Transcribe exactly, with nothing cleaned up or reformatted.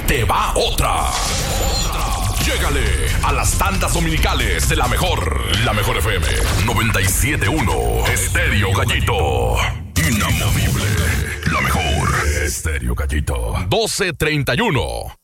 te va otra. Llégale a las tandas dominicales de la mejor, la mejor F M noventa y siete punto uno, Estéreo Gallito. Inamovible, la mejor, Estéreo Gallito. doce treinta y uno.